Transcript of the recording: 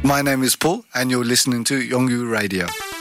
My name is Paul and you're listening to Yongyu Radio.